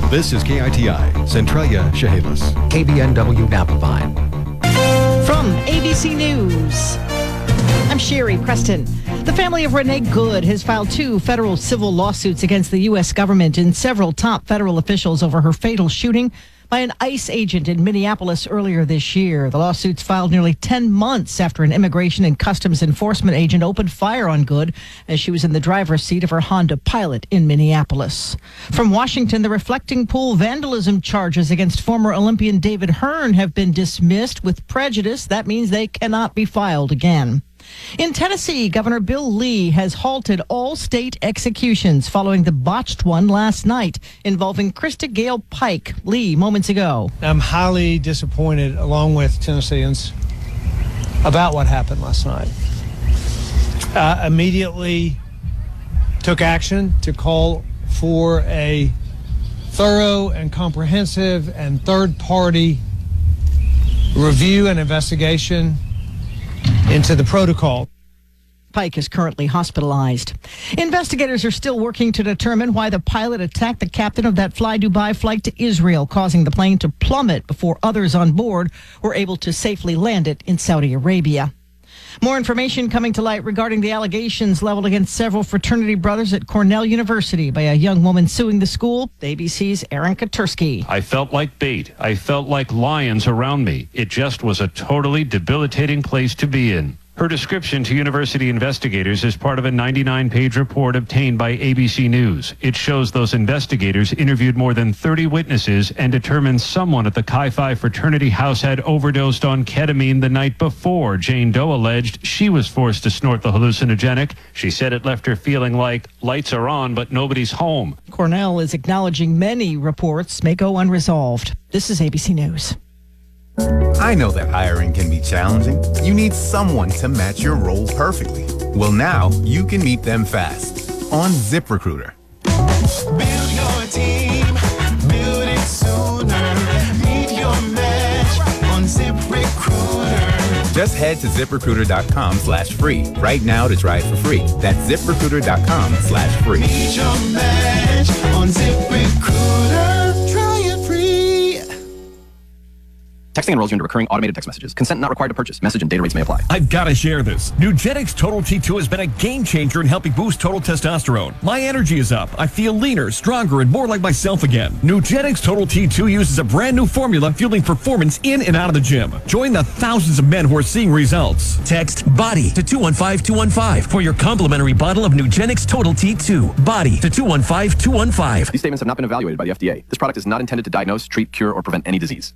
This is KITI, Centralia, Chehalis. KBNW Napa Vine. From ABC News, I'm Sherry Preston. The family of Renee Good has filed 2 federal civil lawsuits against the U.S. government and several top federal officials over her fatal shooting by an ICE agent in Minneapolis earlier this year. The lawsuits filed nearly 10 months after an Immigration and Customs Enforcement agent opened fire on Good as she was in the driver's seat of her Honda Pilot in Minneapolis. From Washington, the reflecting pool vandalism charges against former Olympian David Hearn have been dismissed with prejudice. That means they cannot be filed again. In Tennessee, Governor Bill Lee has halted all state executions following the botched one last night involving Krista Gale Pike. Lee, moments ago. I'm highly disappointed, along with Tennesseans, about what happened last night. Immediately took action to call for a thorough and comprehensive and third-party review and investigation into the protocol. Pike is currently hospitalized. Investigators are still working to determine why the pilot attacked the captain of that Fly Dubai flight to Israel, causing the plane to plummet before others on board were able to safely land it in Saudi Arabia. More information coming to light regarding the allegations leveled against several fraternity brothers at Cornell University by a young woman suing the school. ABC's Aaron Katursky. I felt like bait. I felt like lions around me. It just was a totally debilitating place to be in. Her description to university investigators is part of a 99-page report obtained by ABC News. It shows those investigators interviewed more than 30 witnesses and determined someone at the Chi Phi fraternity house had overdosed on ketamine the night before. Jane Doe alleged she was forced to snort the hallucinogenic. She said it left her feeling like lights are on, but nobody's home. Cornell is acknowledging many reports may go unresolved. This is ABC News. I know that hiring can be challenging. You need someone to match your role perfectly. Well, now you can meet them fast on ZipRecruiter. Build your team, build it sooner. Meet your match on ZipRecruiter. Just head to ZipRecruiter.com/free right now to try it for free. That's ZipRecruiter.com/free. Meet your match on ZipRecruiter. Try it free. Texting enrolls you into recurring automated text messages. Consent not required to purchase. Message and data rates may apply. I've got to share this. Nugenix Total T2 has been a game changer in helping boost total testosterone. My energy is up. I feel leaner, stronger, and more like myself again. Nugenix Total T2 uses a brand new formula fueling performance in and out of the gym. Join the thousands of men who are seeing results. Text BODY to 215215 for your complimentary bottle of Nugenix Total T2. BODY to 215215. These statements have not been evaluated by the FDA. This product is not intended to diagnose, treat, cure, or prevent any disease.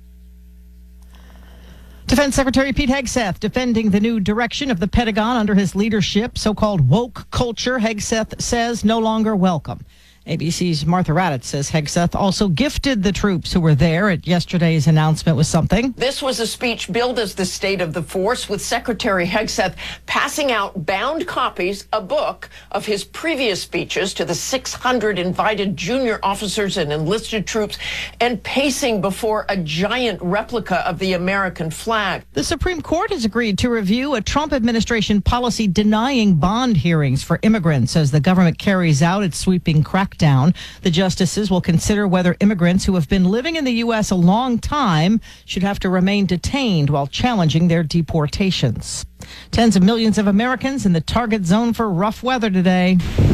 Defense Secretary Pete Hegseth defending the new direction of the Pentagon under his leadership. So-called woke culture, Hegseth says, no longer welcome. ABC's Martha Raddatz says Hegseth also gifted the troops who were there at yesterday's announcement with something. This was a speech billed as the state of the force, with Secretary Hegseth passing out bound copies, a book of his previous speeches to the 600 invited junior officers and enlisted troops, and pacing before a giant replica of the American flag. The Supreme Court has agreed to review a Trump administration policy denying bond hearings for immigrants as the government carries out its sweeping crackdown. The justices will consider whether immigrants who have been living in the U.S. a long time should have to remain detained while challenging their deportations. Tens of millions of Americans in the target zone for rough weather today.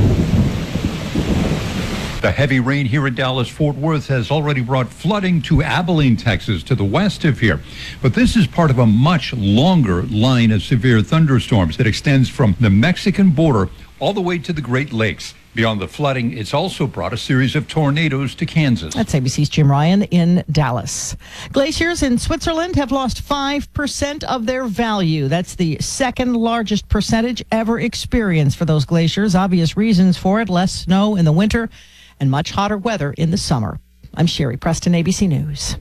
The heavy rain here in Dallas-Fort Worth has already brought flooding to Abilene, Texas, to the west of here. But this is part of a much longer line of severe thunderstorms that extends from the Mexican border all the way to the Great Lakes. Beyond the flooding, it's also brought a series of tornadoes to Kansas. That's ABC's Jim Ryan in Dallas. Glaciers in Switzerland have lost 5% of their value. That's the second largest percentage ever experienced for those glaciers. Obvious reasons for it: less snow in the winter and much hotter weather in the summer. I'm Sherry Preston, ABC News.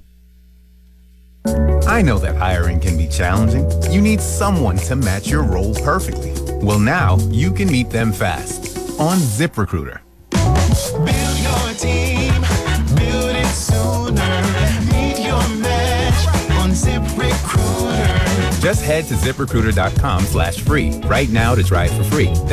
I know that hiring can be challenging. You need someone to match your role perfectly. Well, now you can meet them fast on ZipRecruiter. Build your team, build it sooner. Meet your match on ZipRecruiter. Just head to ZipRecruiter.com/free right now to try it for free.